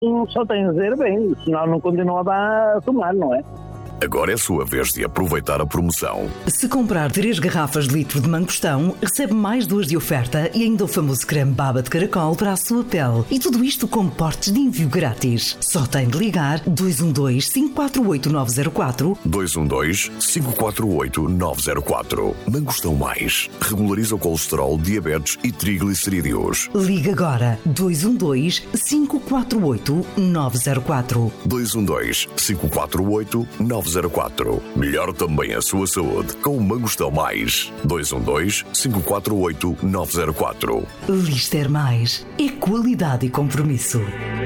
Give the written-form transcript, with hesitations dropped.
só tem a dizer bem, senão não continuava a tomar, não é? Agora é a sua vez de aproveitar a promoção. Se comprar 3 garrafas de litro de mangostão, recebe mais 2 de oferta e ainda o famoso creme baba de caracol para a sua pele. E tudo isto com portes de envio grátis. Só tem de ligar 212-548-904. 212-548-904. Mangostão Mais. Regulariza o colesterol, diabetes e triglicerídeos. Liga agora 212-548-904. 212-548-904. Melhor também a sua saúde com o Mangostão Mais. 212-548-904. Lister Mais é qualidade e compromisso.